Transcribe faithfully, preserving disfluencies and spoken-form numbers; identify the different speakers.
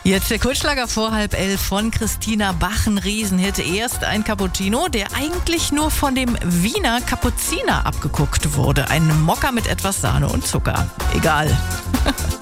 Speaker 1: Jetzt der Kultschlager vor halb elf von Christina Bach, ein Riesenhit. Erst ein Cappuccino, der eigentlich nur von dem Wiener Kapuziner abgeguckt wurde. Ein Mokka mit etwas Sahne und Zucker. Egal.